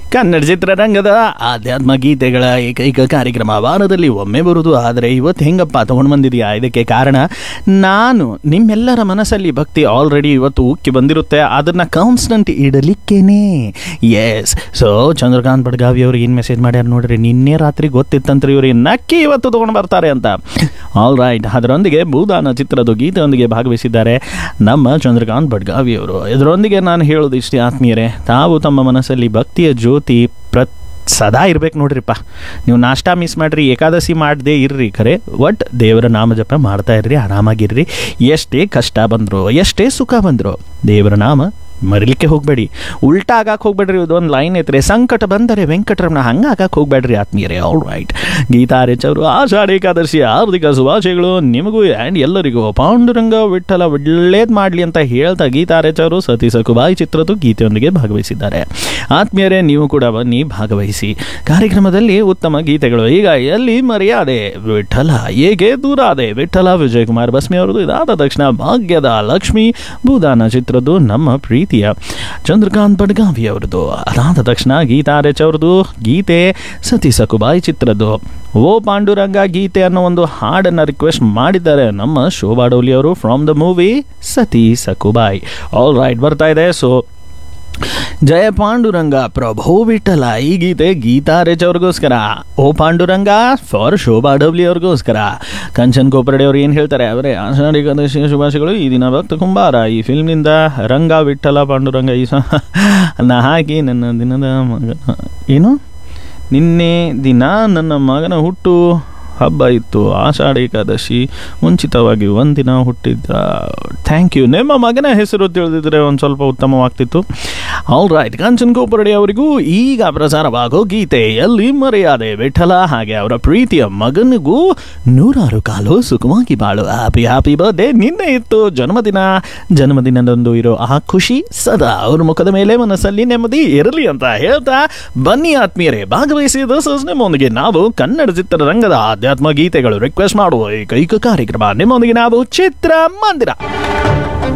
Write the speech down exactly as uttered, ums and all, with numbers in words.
ಕನ್ನಡ ಚಿತ್ರರಂಗದ ಆಧ್ಯಾತ್ಮ ಗೀತೆಗಳ ಏಕೈಕ ಕಾರ್ಯಕ್ರಮ ವಾರದಲ್ಲಿ ಒಮ್ಮೆ ಬರುವುದು. ಆದರೆ ಇವತ್ತು ಹೆಂಗಪ್ಪ ತಗೊಂಡು ಬಂದಿದೆಯಾ? ಇದಕ್ಕೆ ಕಾರಣ ನಾನು ನಿಮ್ಮೆಲ್ಲರ ಮನಸ್ಸಲ್ಲಿ ಭಕ್ತಿ ಆಲ್ರೆಡಿ ಇವತ್ತು ಉಕ್ಕಿ ಬಂದಿರುತ್ತೆ, ಅದನ್ನು constant ಇಡಲಿಕ್ಕೇನೆ. S, so Chandrakant Badgavi ಅವ್ರಿಗೆ ಏನು ಮೆಸೇಜ್ ಮಾಡ್ಯಾರ ನೋಡ್ರಿ, ನಿನ್ನೆ ರಾತ್ರಿ ಗೊತ್ತಿತ್ತಂತ್ರಿ ಇವ್ರಿಗೆ ನಕ್ಕಿ ಇವತ್ತು ತೊಗೊಂಡು ಬರ್ತಾರೆ ಅಂತ. ಆಲ್ ರೈಟ್, ಅದರೊಂದಿಗೆ ಭೂದಾನ ಚಿತ್ರದ ಗೀತೆಯೊಂದಿಗೆ ಭಾಗವಹಿಸಿದ್ದಾರೆ ನಮ್ಮ ಚಂದ್ರಕಾಂತ್ ಬಡ್ಗಾವಿ ಅವರು. ಇದರೊಂದಿಗೆ ನಾನು ಹೇಳೋದು ಇಷ್ಟೇ ಆತ್ಮೀಯರೇ, ತಾವು ತಮ್ಮ ಮನಸ್ಸಲ್ಲಿ ಭಕ್ತಿಯ ಜ್ಯೋತಿ ಪ್ರ ಸದಾ ಇರ್ಬೇಕು ನೋಡ್ರಿಪ್ಪ. ನೀವು ನಾಷ್ಟ ಮಿಸ್ ಮಾಡಿರಿ, ಏಕಾದಶಿ ಮಾಡದೆ ಇರ್ರಿ, ಖರೆ ಒಟ್ ದೇವರ ನಾಮ ಜಪ ಮಾಡ್ತಾ ಇರ್ರಿ, ಆರಾಮಾಗಿರ್ರಿ. ಎಷ್ಟೇ ಕಷ್ಟ ಬಂದರು, ಎಷ್ಟೇ ಸುಖ ಬಂದರು, ದೇವರ ನಾಮ ಮರಿಲಿಕ್ಕೆ ಹೋಗಬೇಡಿ. ಉಲ್ಟಾ ಆಗಕ್ಕೆ ಹೋಗ್ಬೇಡ್ರಿ. ಇದೊಂದು ಲೈನ್ ಐತ್ರಿ, ಸಂಕಟ ಬಂದರೆ ವೆಂಕಟರಮಣ, ಹಂಗೆ ಆಗಕ್ಕೆ ಹೋಗ್ಬೇಡ್ರಿ ಆತ್ಮೀಯರೇ. ಆಲ್ ರೈಟ್, ಗೀತಾ ರೆಚ್ ಅವರು ಆಷಾಢ ಏಕಾದಶಿ ಹಾರ್ದಿಕ ಶುಭಾಶಯಗಳು ನಿಮಗೂ ಆ್ಯಂಡ್ ಎಲ್ಲರಿಗೂ. ಪಾಂಡುರಂಗ ವಿಠಲ ಒಳ್ಳೇದು ಮಾಡಲಿ ಅಂತ ಹೇಳ್ತಾ ಗೀತಾ ರೆಚ್ ಅವರು ಸತಿ ಸಕುಬಾಯಿ ಚಿತ್ರದ ಗೀತೆಯೊಂದಿಗೆ ಭಾಗವಹಿಸಿದ್ದಾರೆ. ಆತ್ಮೀಯರೇ, ನೀವು ಕೂಡ ಬನ್ನಿ ಭಾಗವಹಿಸಿ ಕಾರ್ಯಕ್ರಮದಲ್ಲಿ. ಉತ್ತಮ ಗೀತೆಗಳು ಈಗ ಎಲ್ಲಿ ಮರ್ಯಾದೆ ವಿಠಲ ಏಕೆ ದೂರಾದೆ, ವಿಠಲ ವಿಜಯ್ ಕುಮಾರ್ ಬಸ್ಮಿ ಅವರದು. ಇದಾದ ತಕ್ಷಣ ಭಾಗ್ಯದ ಲಕ್ಷ್ಮಿ ಭೂದಾನ ಚಿತ್ರದ್ದು ನಮ್ಮ ಪ್ರೀತಿಯ ಚಂದ್ರಕಾಂತ್ ಬಡ್ಗಾವಿ ಅವರದು. ಅದಾದ ತಕ್ಷಣ ಗೀತಾ ರೆಚ್ ಅವ್ರದ್ದು ಗೀತೆ ಸತಿ ಸಕುಬಾಯಿ ಚಿತ್ರದ್ದು ಓ ಪಾಂಡುರಂಗ ಗೀತೆ ಅನ್ನೋ ಒಂದು ಹಾಡನ್ನು ರಿಕ್ವೆಸ್ಟ್ ಮಾಡಿದ್ದಾರೆ ನಮ್ಮ ಶೋಭಾ ಡೋಲಿ ಅವರು ಫ್ರಮ್ ದ ಮೂವಿ ಸತಿ ಸಕುಬಾಯಿ. ಆಲ್ ರೈಟ್, ಬರ್ತಾ ಇದೆ. ಸೊ ಜಯ ಪಾಂಡುರಂಗ ಪ್ರಭು ವಿಠಲ ಈ ಗೀತೆ ಗೀತಾ ರೆಚ್ ಅವ್ರಿಗೋಸ್ಕರ, ಓ ಪಾಂಡುರಂಗ ಫಾರ್ ಶೋಭಾ ಡಬ್ಲಿ ಅವ್ರಿಗೋಸ್ಕರ. ಕಂಚನ್ ಕೋಪರಡೆ ಅವ್ರು ಏನು ಹೇಳ್ತಾರೆ ಅವರೇ, ಆಷಾಢ ಏಕಾದಶಿ ಶುಭಾಶಯಗಳು. ಈ ದಿನ ಭಕ್ತ ಕುಂಬಾರ ಈ ಫಿಲ್ಮ್ನಿಂದ ರಂಗ ವಿಠಲ ಪಾಂಡುರಂಗ ಈ ಸ ಹಾಕಿ ನನ್ನ ದಿನದ ಮಗನ ಏನು ನಿನ್ನೆ ದಿನ ನನ್ನ ಮಗನ ಹುಟ್ಟು ಹಬ್ಬ ಇತ್ತು, ಆಷಾಢ ಏಕಾದಶಿ ಮುಂಚಿತವಾಗಿ ಒಂದಿನ ಹುಟ್ಟಿದ್ದ. Thank you. ನಿಮ್ಮ ಮಗನ ಹೆಸರು ತಿಳಿದಿದ್ರೆ ಒಂದು ಸ್ವಲ್ಪ ಉತ್ತಮವಾಗ್ತಿತ್ತು. ಆಲ್ ರೈಟ್, ಕಾಂಚನ್ ಕೋಪರಡೆ ಅವರಿಗೂ ಈಗ ಪ್ರಸಾರವಾಗೋ ಗೀತೆ ಎಲ್ಲಿ ಮರೆಯಾದೆ ವಿಠಲ, ಹಾಗೆ ಅವರ ಪ್ರೀತಿಯ ಮಗನಿಗೂ ನೂರಾರು ಕಾಲು ಸುಖವಾಗಿ ಬಾಳು. Happy happy birthday. ನಿನ್ನೆ ಇತ್ತು ಜನ್ಮದಿನ, ಜನ್ಮದಿನದಂದು ಇರೋ ಆ ಖುಷಿ ಸದಾ ಅವ್ರ ಮುಖದ ಮೇಲೆ ಮನಸ್ಸಲ್ಲಿ ನೆಮ್ಮದಿ ಇರಲಿ ಅಂತ ಹೇಳ್ತಾ ಬನ್ನಿ ಆತ್ಮೀಯರೇ ಭಾಗವಹಿಸಿ. ನಿಮ್ಮೊಂದಿಗೆ ನಾವು ಕನ್ನಡ ಚಿತ್ರರಂಗದ ಆಧ್ಯಾತ್ಮ ಗೀತೆಗಳು ರಿಕ್ವೆಸ್ಟ್ ಮಾಡುವ ಏಕೈಕ ಕಾರ್ಯಕ್ರಮ. ನಿಮ್ಮೊಂದಿಗೆ ನಾವು ಚಿತ್ರ ಮಂದಿರ.